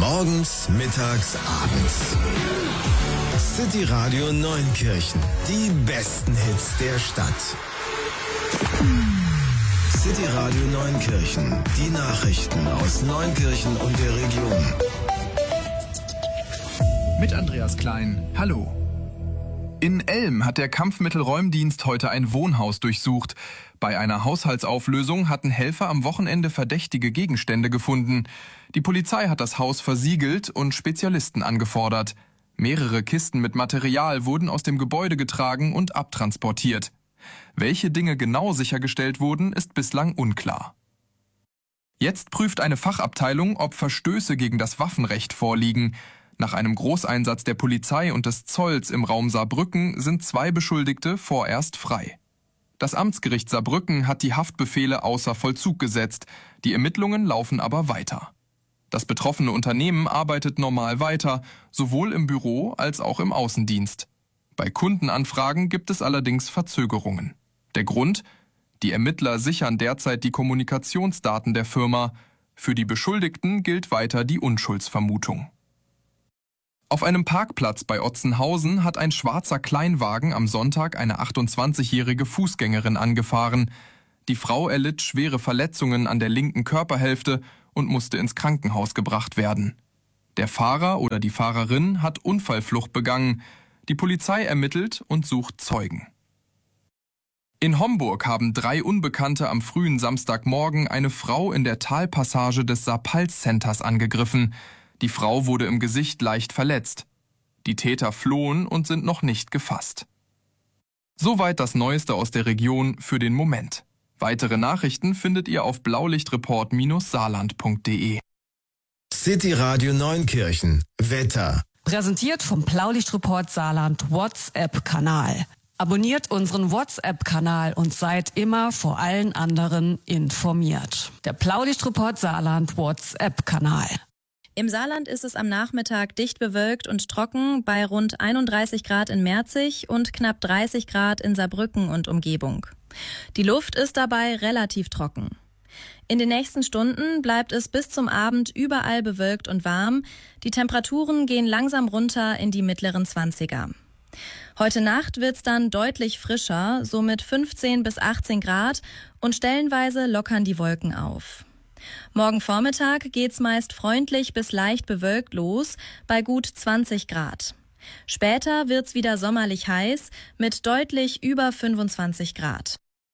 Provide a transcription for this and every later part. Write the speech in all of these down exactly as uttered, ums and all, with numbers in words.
Morgens, mittags, abends. City Radio Neunkirchen. Die besten Hits der Stadt. City Radio Neunkirchen. Die Nachrichten aus Neunkirchen und der Region. Mit Andreas Klein. Hallo. In Elm hat der Kampfmittelräumdienst heute ein Wohnhaus durchsucht. Bei einer Haushaltsauflösung hatten Helfer am Wochenende verdächtige Gegenstände gefunden. Die Polizei hat das Haus versiegelt und Spezialisten angefordert. Mehrere Kisten mit Material wurden aus dem Gebäude getragen und abtransportiert. Welche Dinge genau sichergestellt wurden, ist bislang unklar. Jetzt prüft eine Fachabteilung, ob Verstöße gegen das Waffenrecht vorliegen. Nach einem Großeinsatz der Polizei und des Zolls im Raum Saarbrücken sind zwei Beschuldigte vorerst frei. Das Amtsgericht Saarbrücken hat die Haftbefehle außer Vollzug gesetzt. Die Ermittlungen laufen aber weiter. Das betroffene Unternehmen arbeitet normal weiter, sowohl im Büro als auch im Außendienst. Bei Kundenanfragen gibt es allerdings Verzögerungen. Der Grund? Die Ermittler sichern derzeit die Kommunikationsdaten der Firma. Für die Beschuldigten gilt weiter die Unschuldsvermutung. Auf einem Parkplatz bei Otzenhausen hat ein schwarzer Kleinwagen am Sonntag eine achtundzwanzigjährige Fußgängerin angefahren. Die Frau erlitt schwere Verletzungen an der linken Körperhälfte und musste ins Krankenhaus gebracht werden. Der Fahrer oder die Fahrerin hat Unfallflucht begangen. Die Polizei ermittelt und sucht Zeugen. In Homburg haben drei Unbekannte am frühen Samstagmorgen eine Frau in der Talpassage des Saar-Palz-Centers angegriffen. Die Frau wurde im Gesicht leicht verletzt. Die Täter flohen und sind noch nicht gefasst. Soweit das Neueste aus der Region für den Moment. Weitere Nachrichten findet ihr auf blaulichtreport Bindestrich saarland Punkt de. City Radio Neunkirchen. Wetter. Präsentiert vom Blaulichtreport Saarland WhatsApp-Kanal. Abonniert unseren WhatsApp-Kanal und seid immer vor allen anderen informiert. Der Blaulichtreport Saarland WhatsApp-Kanal. Im Saarland ist es am Nachmittag dicht bewölkt und trocken bei rund einunddreißig Grad in Merzig und knapp dreißig Grad in Saarbrücken und Umgebung. Die Luft ist dabei relativ trocken. In den nächsten Stunden bleibt es bis zum Abend überall bewölkt und warm. Die Temperaturen gehen langsam runter in die mittleren Zwanziger. Heute Nacht wird's dann deutlich frischer, so mit fünfzehn bis achtzehn Grad und stellenweise lockern die Wolken auf. Morgen Vormittag geht's meist freundlich bis leicht bewölkt los, bei gut zwanzig Grad. Später wird's wieder sommerlich heiß, mit deutlich über fünfundzwanzig Grad.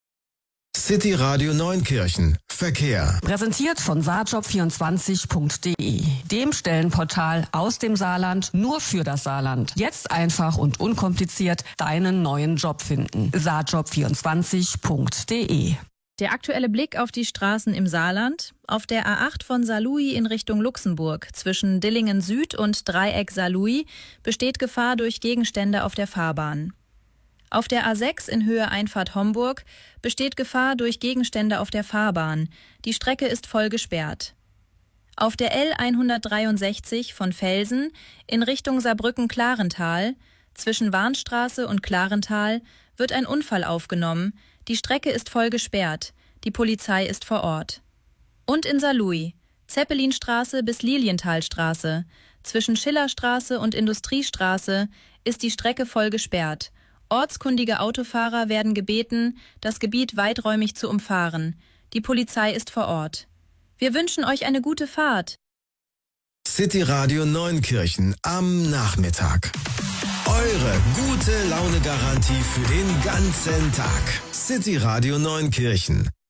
City Radio Neunkirchen. Verkehr. Präsentiert von saarjob vierundzwanzig Punkt de, dem Stellenportal aus dem Saarland nur für das Saarland. Jetzt einfach und unkompliziert deinen neuen Job finden. saarjob vierundzwanzig Punkt de. Der aktuelle Blick auf die Straßen im Saarland. Auf der A acht von Saarlouis in Richtung Luxemburg zwischen Dillingen Süd und Dreieck Saarlouis besteht Gefahr durch Gegenstände auf der Fahrbahn. Auf der A sechs in Höhe Einfahrt Homburg besteht Gefahr durch Gegenstände auf der Fahrbahn. Die Strecke ist voll gesperrt. Auf der L hundertdreiundsechzig von Velsen in Richtung Saarbrücken-Klarental zwischen Warnstraße und Klarental wird ein Unfall aufgenommen. Die Strecke ist voll gesperrt. Die Polizei ist vor Ort. Und in Saarlouis, Zeppelinstraße bis Lilienthalstraße. Zwischen Schillerstraße und Industriestraße ist die Strecke voll gesperrt. Ortskundige Autofahrer werden gebeten, das Gebiet weiträumig zu umfahren. Die Polizei ist vor Ort. Wir wünschen euch eine gute Fahrt. City Radio Neunkirchen am Nachmittag. Eure gute Laune-Garantie für den ganzen Tag. City Radio Neunkirchen.